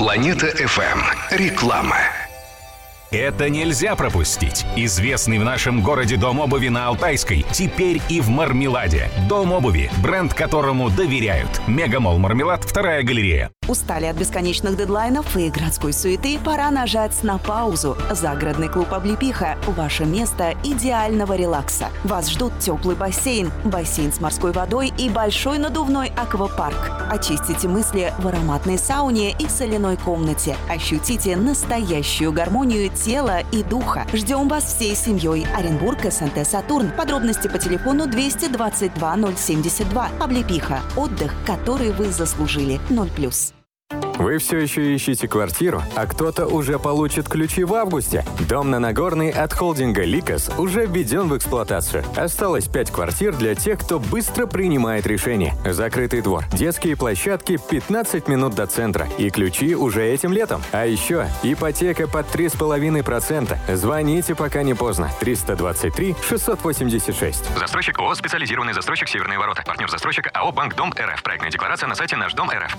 Планета FM. Реклама. Это нельзя пропустить. Известный в нашем городе дом обуви на Алтайской теперь и в Мармеладе. Дом обуви, бренд которому доверяют. Мегамолл Мармелад, 2-я галерея. Устали от бесконечных дедлайнов и городской суеты? Пора нажать на паузу. Загородный клуб «Облепиха» – ваше место идеального релакса. Вас ждут теплый бассейн с морской водой и большой надувной аквапарк. Очистите мысли в ароматной сауне и соляной комнате. Ощутите настоящую гармонию тела и духа. Ждем вас всей семьей. Оренбург, СНТ «Сатурн». Подробности по телефону 222 072. «Облепиха». Отдых, который вы заслужили. 0+. Вы все еще ищете квартиру, а кто-то уже получит ключи в августе? Дом на Нагорной от холдинга «Ликос» уже введен в эксплуатацию. Осталось 5 квартир для тех, кто быстро принимает решения. Закрытый двор, детские площадки, 15 минут до центра. И ключи уже этим летом. А еще ипотека под 3,5%. Звоните, пока не поздно. 323 686. Застройщик ООО «Специализированный застройщик Северные ворота». Партнер застройщика АО «Банк Дом РФ». Проектная декларация на сайте «Наш дом РФ».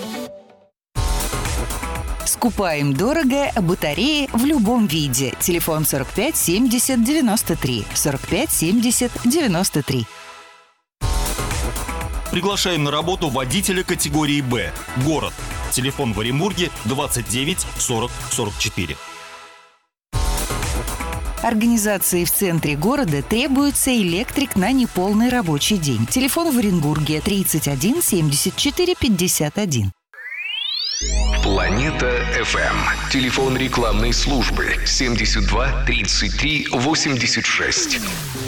Скупаем дорого батареи в любом виде. Телефон 45 70 93. 45 70 93. Приглашаем на работу водителя категории «Б». Город. Телефон в Оренбурге 29 40 44. Организации в центре города требуется электрик на неполный рабочий день. Телефон в Оренбурге 31 74 51. Планета FM. Телефон рекламной службы 72 33 86.